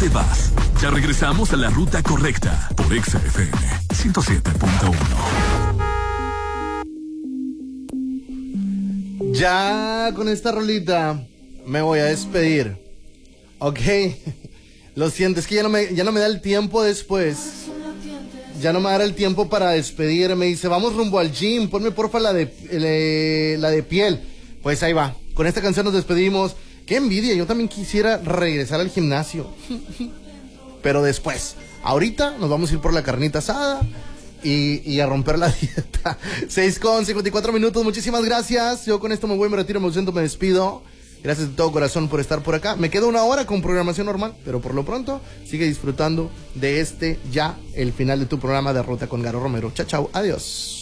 dónde vas? Ya regresamos a la ruta correcta por Exa FM 107.1. Ya con esta rolita me voy a despedir. Ok. Lo siento, es que ya no me da el tiempo después. Ya no me dará el tiempo para despedirme. Dice, vamos rumbo al gym, ponme porfa la de piel. Pues ahí va, con esta canción nos despedimos. Qué envidia, yo también quisiera regresar al gimnasio. Pero después, ahorita nos vamos a ir por la carnita asada y a romper la dieta. 6:54 muchísimas gracias. Yo con esto me voy, me retiro, me ausento, me despido. Gracias de todo corazón por estar por acá. Me quedo una hora con programación normal, pero por lo pronto sigue disfrutando de ya el final de tu programa de Ruta con Garo Romero. Chao, chao, adiós.